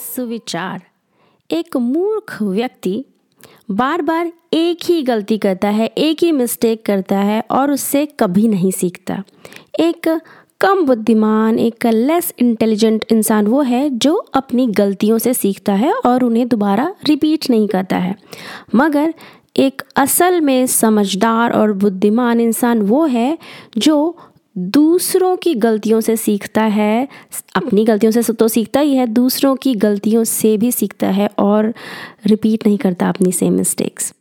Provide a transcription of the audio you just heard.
सुविचार। एक मूर्ख व्यक्ति बार बार एक ही गलती करता है, एक ही मिस्टेक करता है और उससे कभी नहीं सीखता। एक कम बुद्धिमान, एक लेस इंटेलिजेंट इंसान वो है जो अपनी गलतियों से सीखता है और उन्हें दोबारा रिपीट नहीं करता है। मगर एक असल में समझदार और बुद्धिमान इंसान वो है जो दूसरों की गलतियों से सीखता है। अपनी गलतियों से तो सीखता ही है, दूसरों की गलतियों से भी सीखता है और रिपीट नहीं करता अपनी सेम मिस्टेक्स।